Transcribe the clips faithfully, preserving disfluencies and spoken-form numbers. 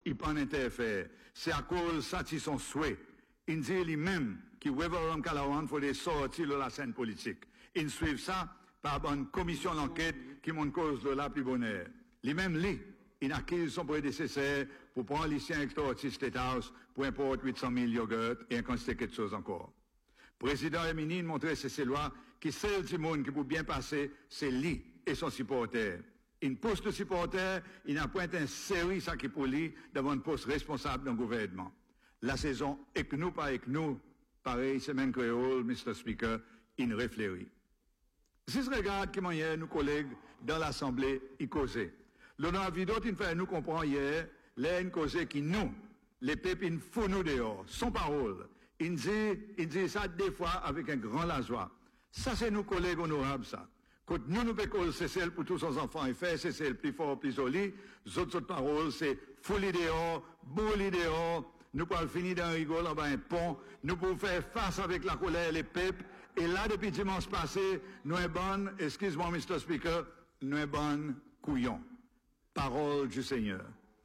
il pas interfère. C'est à cause ça qui son souhait. Il dit lui-même que Reverend Calawan faut les sortir de la scène politique. Il suit ça par une commission d'enquête qui monte cause de la plus bonheur. Lui-même, lui, il accuse son prédécesseur pour prendre lycéen extra-autiste State House pour importer huit cent mille yogourts et un quantité de choses encore. Président Emini montrait ces lois qui seul du monde qui peut bien passer, c'est lui et son supporter. Une poste de supporter, il n'a point un série ça qui pour lui d'avoir un poste responsable dans le gouvernement. La saison avec nous, pas avec nous, pareil, c'est même créole, mister Speaker, il réfléchit. Si je regarde comment hier, nos collègues dans l'Assemblée, ils causaient. L'honneur vidot, il fait nous comprendre hier, les une causée qui nous, les pépines font nous dehors, sans parole. Il dit, il dit ça des fois avec un grand la joie. Ça, c'est nos collègues honorables, ça. Quand nous, nous pécoles, c'est celle pour tous nos enfants et faire, c'est celle plus fort, plus joli. Les autres paroles, c'est folie dehors, bouli dehors. Nous pouvons finir d'un rigole, en bas un pont. Nous pouvons faire face avec la colère, les peuples. Et là, depuis dimanche passé, nous sommes bonnes, excuse-moi, mister Speaker, nous sommes bonnes couillons. Parole du Seigneur.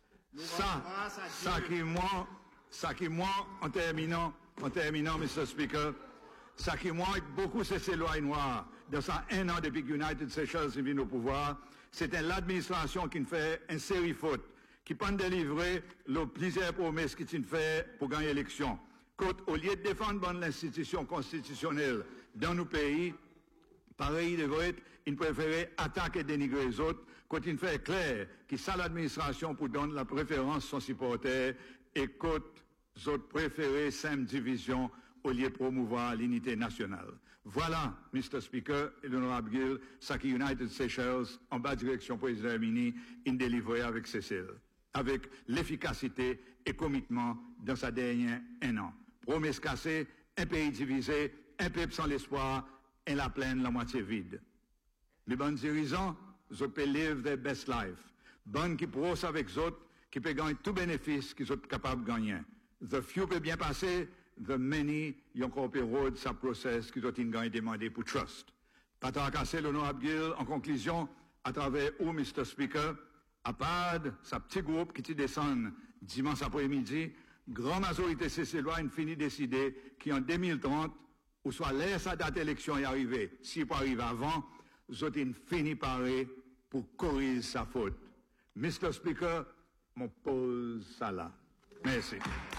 Ça, ça qui moi, ça qui moi, en terminant, en terminant, mister Speaker, ça qui moi, beaucoup c'est ces lois noires. Dans ça, un an depuis que United Seychelles est venu au pouvoir, c'était l'administration qui fait une série de fautes, qui peut délivrer le plusieurs promesses qu'il fait pour gagner l'élection. Au lieu de défendre l'institution constitutionnelle dans nos pays, pareil, il devrait être, il préférait attaquer et dénigrer les autres, quand il fait clair que ça l'administration pour donner la préférence à son supporter et quand les autres préféraient simple division au lieu de promouvoir l'unité nationale. Voilà, mister Speaker et l'honorable Gill, ça qui United Seychelles, en bas direction président Emini, il délivrait avec Cécile, avec l'efficacité et commitment dans sa dernière un an. Promesse cassée, un pays divisé, un peuple sans l'espoir, et la plaine la moitié vide. Les bonnes dirigeants, ils peuvent vivre their best life. Bonnes qui brossent avec les autres, qui peuvent gagner tout bénéfice qu'ils sont capables de gagner. The few peut bien passer, the many, ils ont encore road sa process qu'ils ont gagné demandé pour trust. Pas tant casser l'honorable Gill, en conclusion, à travers où, mister Speaker, à part sa petit groupe qui t'y descend dimanche après-midi, grande majorité c'est ces lois, une fini décider qu'en deux mille trente, ou soit laisse sa date d'élection y arriver, s'il peut arriver avant, Zotine finit par pour corriger sa faute. mister Speaker, mon pose ça là. Merci.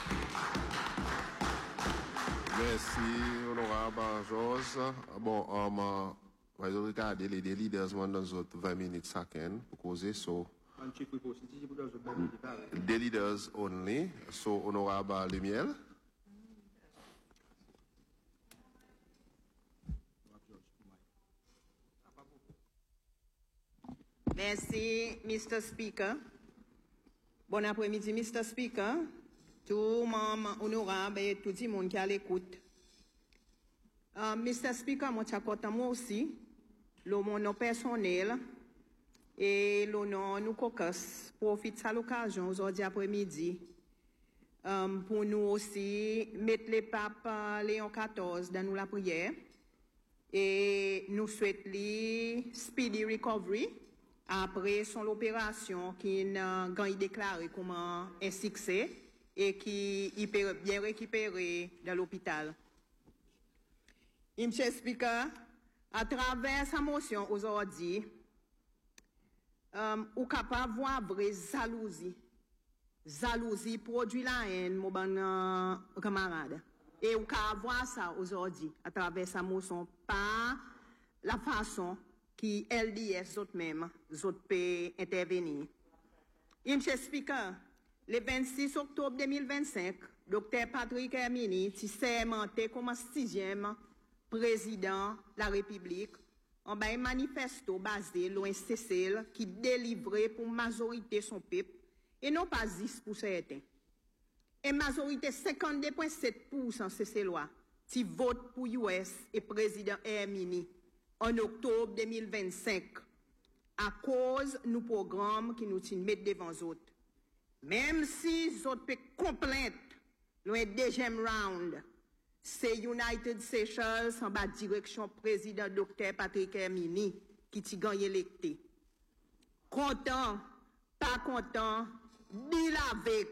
Merci, honorable Georges. Bon, on va regarder les leaders dans les autres vingt minutes chacun pour causer so. The leaders only, so honorable Lumiel. Merci, mister Speaker. Bon après-midi, mister Speaker. Tout membres honorables et tout le monde qui est à l'écoute. Uh, mister Speaker, moi, je moi aussi, le mon personnel et le nom nous caucus profite de l'occasion aujourd'hui après-midi um, pour nous aussi mettre les papes Léon quatorze dans nous la prière et nous souhaitons les speedy recovery après son opération qui a déclaré comme un succès et qui est bien récupéré dans l'hôpital. Monsieur Speaker, à travers sa motion aujourd'hui, um, ou capable de voir vraie jalousie. Jalousie produit la haine, mon bon uh, camarade. Et ou capable voir ça aujourd'hui, à travers sa motion, par la façon qui L D S autres même, autres peut intervenir. Monsieur Speaker, le vingt-six octobre deux mille vingt-cinq, docteur Patrick Hermini s'est sermenté comme sixième président de la République en bas un manifesto basé loin Cécile qui délivrait pour majorité son peuple et non pas dix pour certains. Et majorité cinquante-deux virgule sept pour cent c'est ces lois qui vote pour U S et président Hermini en octobre deux mille vingt-cinq à cause de nos programmes qui nous mettent devant les autres. Même si les autres peuvent complaindre, le deuxième round, c'est United Seychelles en bas direction président docteur Patrick Hermini qui t'y gagne électé. Content, pas content, deal avec.